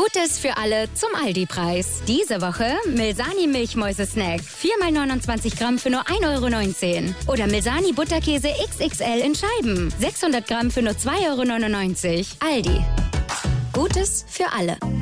Gutes für alle zum Aldi-Preis. Diese Woche Milsani Milchmäuse-Snack. 4 mal 29 Gramm für nur 1,19 €. Oder Milsani Butterkäse XXL in Scheiben. 600 Gramm für nur 2,99 €. Aldi. Gutes für alle.